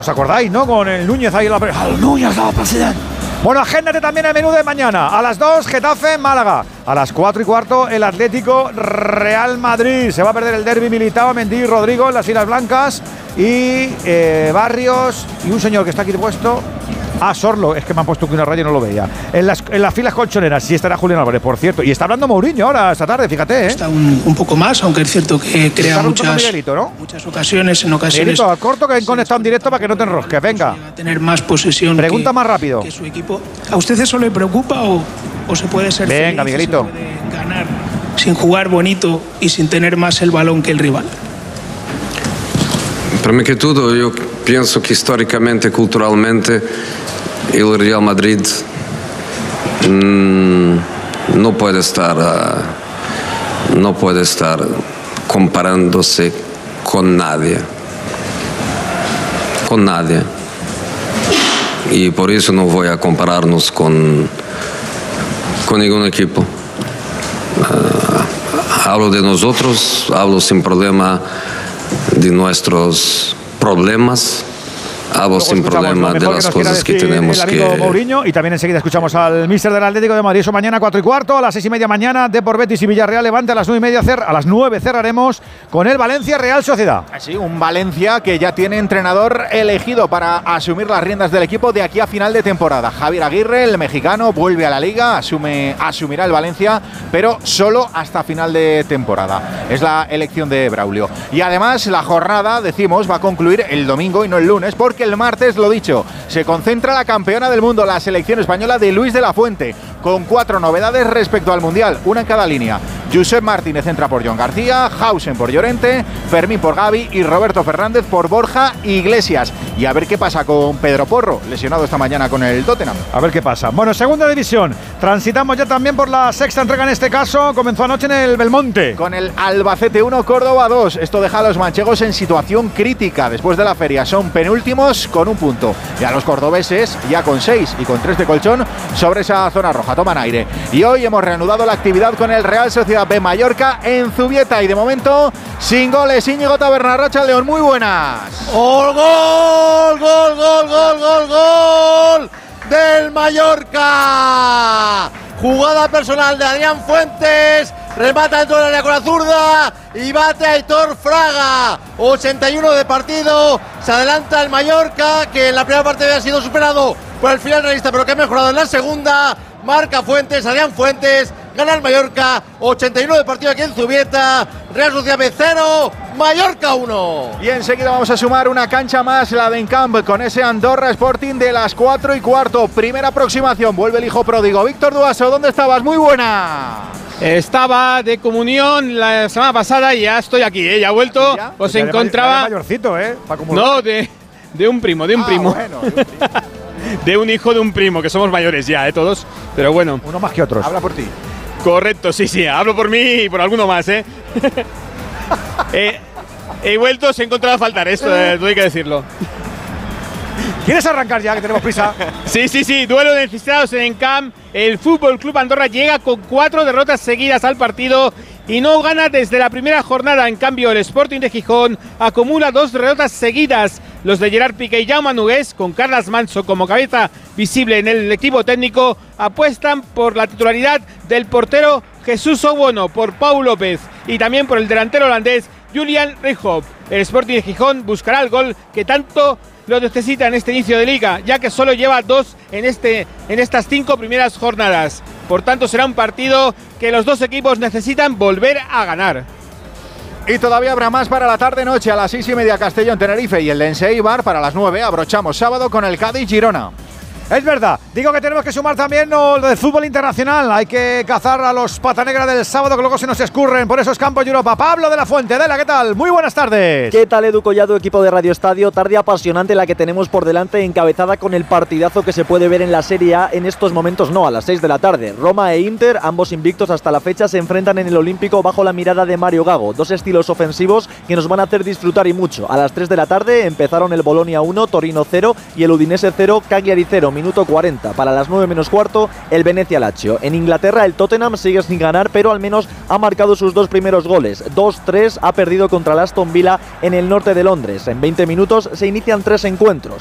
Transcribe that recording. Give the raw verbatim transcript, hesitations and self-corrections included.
¿Os acordáis, no? Con el Núñez ahí en la... ¡Al Núñez, al presidente! Bueno, agéndate también el menú de mañana. A las dos, Getafe, Málaga. A las cuatro y cuarto, el Atlético Real Madrid. Se va a perder el derbi Militao, Mendy, Rodrigo en las Islas Blancas. Y eh, Barrios y un señor que está aquí puesto... Ah, Sorlo, es que me han puesto aquí una raya y no lo veía. En las, en las filas colchoneras, sí estará Julián Álvarez, por cierto. Y está hablando Mourinho ahora, esta tarde, fíjate, ¿eh? Está un, un poco más, aunque es cierto que crea muchas, Miguelito, ¿no? muchas ocasiones, en ocasiones... Miguelito, al corto que he conectado en directo para que no te enrosques, venga. A tener más posesión. Pregunta que, más rápido. Que su equipo. ¿A usted eso le preocupa o, o se puede ser Venga, feliz, Miguelito. se puede ganar sin jugar bonito y sin tener más el balón que el rival? Prima che tutto, io penso che storicamente e culturalmente il Real Madrid mmm, no puede estar uh, no puede estar comparándose con nadie con nadie y por eso no voy a compararnos con con ningún equipo. Uh, hablo de nosotros, hablo sin problema de nuestros problemas. Hablo sin problema de las cosas que tenemos el amigo que... Mourinho, y también enseguida escuchamos al míster del Atlético de Madrid. Eso mañana cuatro y cuarto, a las seis y media mañana, Depor Betis y Villarreal Levante. A las nueve y media, cer a las nueve cerraremos con el Valencia Real Sociedad. Sí, un Valencia que ya tiene entrenador elegido para asumir las riendas del equipo de aquí a final de temporada. Javier Aguirre, el mexicano, vuelve a la Liga, asume, asumirá el Valencia, pero solo hasta final de temporada. Es la elección de Braulio. Y además la jornada, decimos, va a concluir el domingo y no el lunes, porque el martes, lo dicho, se concentra la campeona del mundo, la selección española de Luis de la Fuente, con cuatro novedades respecto al Mundial, una en cada línea. Josep Martínez entra por John García, Hausen por Llorente, Fermín por Gavi y Roberto Fernández por Borja Iglesias. Y a ver qué pasa con Pedro Porro, lesionado esta mañana con el Tottenham. A ver qué pasa. Bueno, segunda división. Transitamos ya también por la sexta entrega en este caso. Comenzó anoche en el Belmonte. Con el Albacete uno, Córdoba dos. Esto deja a los manchegos en situación crítica. Después de la feria son penúltimos con un punto. Y a los cordobeses ya con seis y con tres de colchón sobre esa zona roja. Toman aire. Y hoy hemos reanudado la actividad con el Real Sociedad B Mallorca en Zubieta. Y de momento, sin goles, Íñigo Taberna, Racha León. Muy buenas. ¡Gol, gol, gol, gol, gol, gol, gol del Mallorca! Jugada personal de Adrián Fuentes, remata dentro del área con la zurda y bate a Aitor Fraga. ochenta y uno de partido, se adelanta el Mallorca, que en la primera parte había sido superado por el final realista, pero que ha mejorado en la segunda. Marca Fuentes, Adrián Fuentes, gana el Mallorca, ochenta y uno de partido aquí en Zubieta. Real Sociedad B cero, Mallorca uno. Y enseguida vamos a sumar una cancha más, la de Encamp, con ese Andorra Sporting de las cuatro y cuarto. Primera aproximación, vuelve el hijo pródigo. Víctor Duaso, ¿dónde estabas? Muy buena. Estaba de comunión la semana pasada y ya estoy aquí, ¿eh? Ya he vuelto. ¿Ya? Os ya encontraba. De mayorcito, ¿eh? No, de, de un primo, de un ah, primo. Bueno, de un primo. De un hijo de un primo, que somos mayores ya, ¿eh? Todos. Pero bueno. Uno más que otros. Habla por ti. Correcto, sí, sí. Hablo por mí y por alguno más, ¿eh? eh he vuelto, se he encontrado a faltar esto, eh, hay que decirlo. ¿Quieres arrancar ya, que tenemos prisa? Sí, sí, sí. Duelo de necesitados en Encamp. El Fútbol Club Andorra llega con cuatro derrotas seguidas al partido y no gana desde la primera jornada. En cambio, el Sporting de Gijón acumula dos derrotas seguidas. Los de Gerard Piqué y Jaume Nogués, con Carles Manso como cabeza visible en el equipo técnico, apuestan por la titularidad del portero Jesús Obono, por Pau López y también por el delantero holandés Julian Rijhoff. El Sporting de Gijón buscará el gol que tanto lo necesita en este inicio de liga, ya que solo lleva dos en, este, en estas cinco primeras jornadas. Por tanto, será un partido que los dos equipos necesitan volver a ganar. Y todavía habrá más para la tarde-noche. A las seis y media Castellón Tenerife y el Lense Eibar. Para las nueve abrochamos sábado con el Cádiz Girona. Es verdad, digo que tenemos que sumar también lo del fútbol internacional. Hay que cazar a los pata negra del sábado, que luego se nos escurren por esos campos de Europa. Pablo de la Fuente, Adela, ¿qué tal? Muy buenas tardes. ¿Qué tal, Edu Collado, equipo de Radio Estadio? Tarde apasionante la que tenemos por delante, encabezada con el partidazo que se puede ver en la Serie A en estos momentos, no, a las seis de la tarde. Roma e Inter, ambos invictos hasta la fecha, se enfrentan en el Olímpico bajo la mirada de Mario Gago. Dos estilos ofensivos que nos van a hacer disfrutar y mucho. A las tres de la tarde empezaron el Bolonia uno, Torino cero y el Udinese cero, Cagliari cero. minuto cuarenta. Para las nueve menos cuarto, el Venecia-Lazio. En Inglaterra, el Tottenham sigue sin ganar, pero al menos ha marcado sus dos primeros goles. dos tres ha perdido contra el Aston Villa en el norte de Londres. En veinte minutos se inician tres encuentros.